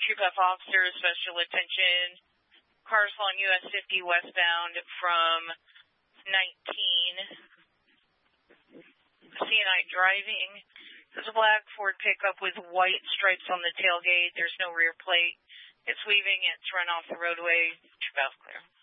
Troop F officer, special attention. Cars on US 50 westbound from 19. CNI driving. This is a black Ford pickup with white stripes on the tailgate. There's no rear plate. It's weaving. It's run off the roadway. Troop F clear.